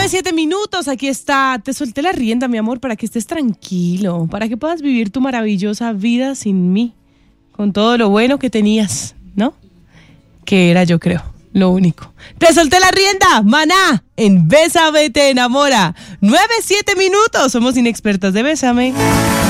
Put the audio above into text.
9:07, aquí está. Te solté la rienda, mi amor, para que estés tranquilo, para que puedas vivir tu maravillosa vida sin mí, con todo lo bueno que tenías, ¿no? Que era, yo creo, lo único. Te solté la rienda, Maná, en Bésame te enamora. 9:07, somos inexpertas de Bésame.